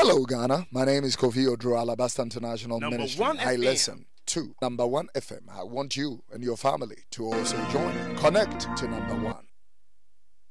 Hello, Ghana. My name is Kofi Odro, Alabasta International Number Ministry. one I FM. listen to number one FM. I want you and your family to also join. Connect to number one.